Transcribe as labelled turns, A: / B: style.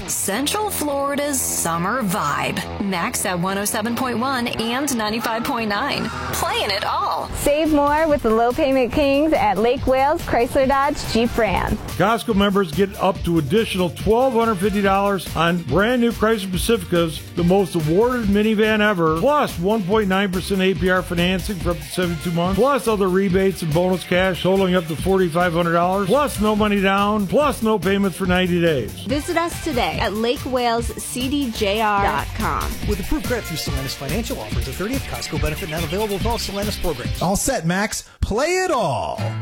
A: Central Florida's summer vibe. Max at 107.1 and 95.9. Playing it all.
B: Save more with the low payment kings at Lake Wales Chrysler Dodge Jeep Ram.
C: Costco members get up to additional $1,250 on brand new Chrysler Pacificas, the most awarded minivan ever, plus 1.9% APR financing for up to 72 months, plus other rebates and bonus cash totaling up to $4,500, plus no money down, plus no payments for 90 days.
B: Visit us today at LakeWalesCDJR.com.
D: With approved credit through Solanus Financial offers, a 30th Costco benefit not available with all Solanus programs.
E: All set, Max. Play it all.